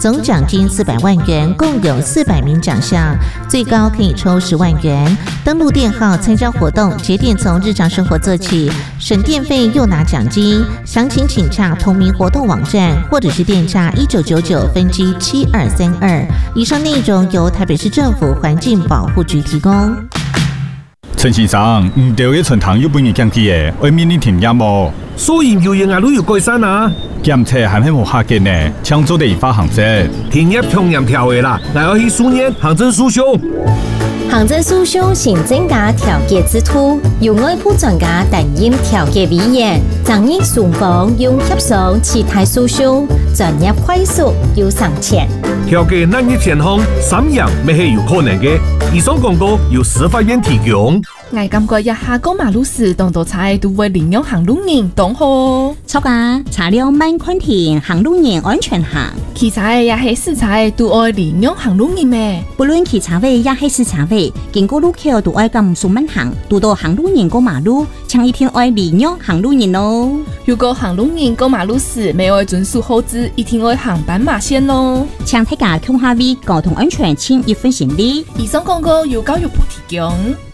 总奖金400万元，共有400名奖项，最高可以抽10万元。登录电号参加活动，节电从日常生活做起，省电费又拿奖金。详情请洽同名活动网站，或者是电诈1999分机7232。以上内容由台北市政府环境保护局提供。 陈先生，唔对嘅春堂有半年降低嘅，外面你停業冇？ 所以有影啊，都有改善啊。 檢測還係冇下嘅呢，搶做地法行政。 停業同樣條嘅啦，我要去書念行政訴訟。 行政訴訟是增加調解之途，由外部專家擔任調解委員，爭議雙方用協商其他訴訟，專業快速又省錢。 調解難嘅情況，三樣未係有可能嘅。以上廣告由司法院提供。 我感覺一下過馬路時，當道菜都會領養行路人當好。 錯噶，查了慢寬停，行路人安全行。 汽車也係死柴，都愛領養行路人咩？ 不論汽車位也係死柴位，經過路口都愛咁數慢行，遇到行路人過馬路，請一定愛領養行路人咯。 如果行路人過馬路時未愛遵守號誌，一定愛行斑馬線咯。 請大家共下位交通安全，請一分心力。 以上廣告由教育部提供。